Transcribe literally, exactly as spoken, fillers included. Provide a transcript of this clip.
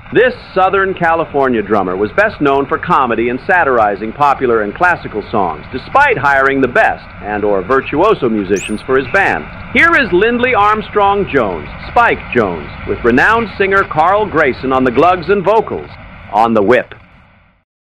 This Southern California drummer was best known for comedy and satirizing popular and classical songs, despite hiring the best and or virtuoso musicians for his band. Here is Lindley Armstrong Jones, Spike Jones, with renowned singer Carl Grayson on the glugs and vocals, on the whip.